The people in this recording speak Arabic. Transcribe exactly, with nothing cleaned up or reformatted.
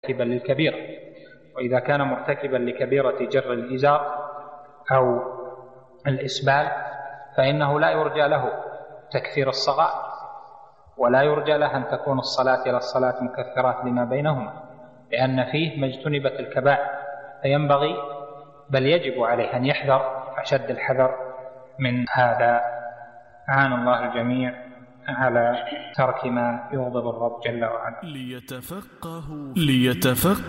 مرتكبا للكبيرة. وإذا كان مرتكبا لكبيرة جر الإزار أو الإسبال فإنه لا يرجى له تكفير الصغائر، ولا يرجى له أن تكون الصلاة إلى الصلاة مكفرات لما بينهما، لأن فيه ما اجتنبت الكبائر، فينبغي بل يجب عليه أن يحذر أشد الحذر من هذا. أعان الله الجميع على ترك ما يغضب الرب جل وعلا. ليتفقهوا ليتفقهوا